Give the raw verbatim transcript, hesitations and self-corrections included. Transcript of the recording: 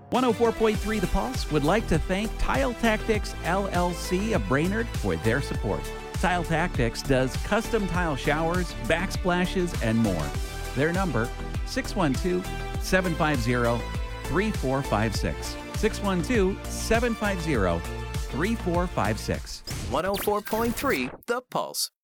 one oh four point three The Pulse would like to thank Tile Tactics L L C of Brainerd for their support. Tile Tactics does custom tile showers, backsplashes, and more. Their number, six one two, seven five zero, three four five six. six one two, seven five zero, three four five six. one oh four point three The Pulse.